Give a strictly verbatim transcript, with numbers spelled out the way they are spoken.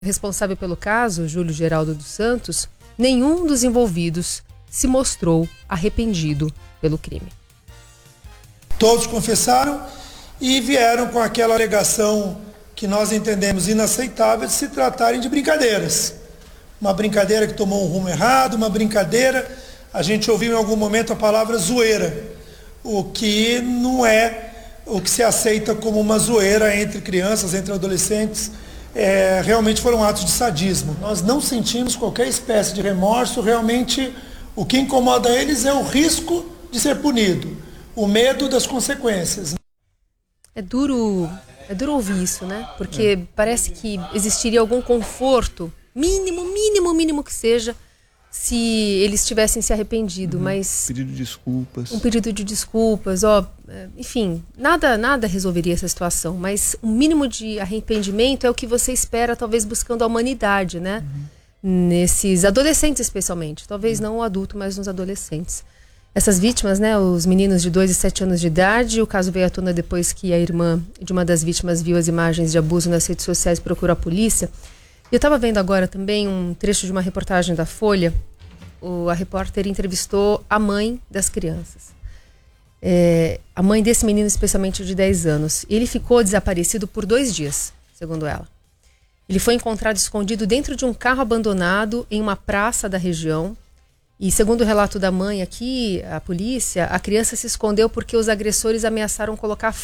responsável pelo caso, Júlio Geraldo dos Santos, nenhum dos envolvidos se mostrou arrependido pelo crime. Todos confessaram e vieram com aquela alegação que nós entendemos inaceitável de se tratarem de brincadeiras. Uma brincadeira que tomou um rumo errado, uma brincadeira, a gente ouviu em algum momento a palavra zoeira, o que não é o que se aceita como uma zoeira entre crianças, entre adolescentes. É, realmente foram atos de sadismo. Nós não sentimos qualquer espécie de remorso, realmente o que incomoda eles é o risco de ser punido, o medo das consequências. É duro, é duro ouvir isso, né? Porque é. parece que existiria algum conforto, mínimo, mínimo, mínimo que seja, se eles tivessem se arrependido, uhum. mas... Um pedido de desculpas. Um pedido de desculpas, ó, enfim, nada, nada resolveria essa situação, mas um mínimo de arrependimento é o que você espera, talvez buscando a humanidade, né? Uhum. Nesses adolescentes especialmente, talvez uhum. não o adulto, mas nos adolescentes. Essas vítimas, né, os meninos de dois e sete anos de idade, o caso veio à tona depois que a irmã de uma das vítimas viu as imagens de abuso nas redes sociais e procurou a polícia. Eu estava vendo agora também um trecho de uma reportagem da Folha. O, a repórter entrevistou a mãe das crianças. É, a mãe desse menino, especialmente de dez anos. Ele ficou desaparecido por dois dias, segundo ela. Ele foi encontrado escondido dentro de um carro abandonado em uma praça da região. E segundo o relato da mãe aqui, a polícia, a criança se escondeu porque os agressores ameaçaram colocar